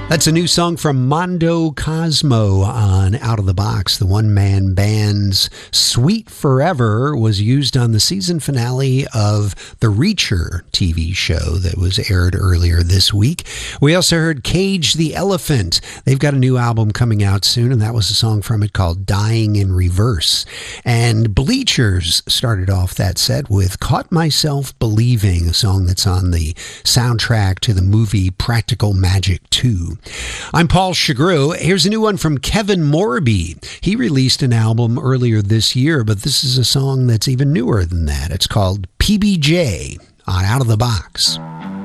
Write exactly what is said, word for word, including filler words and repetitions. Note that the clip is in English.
That's a new song from Mondo Cosmo on Out of the Box. The one-man band's Sweet Forever was used on the season finale of the Reacher T V show that was aired earlier this week. We also heard Cage the Elephant. They've got a new album coming out soon, and that was a song from it called Dying in Reverse. And Bleachers started off that set with Caught Myself Believing, a song that's on the soundtrack to the movie Practical Magic two. I'm Paul Chagru. Here's a new one from Kevin Morby. He released an album earlier this year, but this is a song that's even newer than that. It's called P B J on Out of the Box.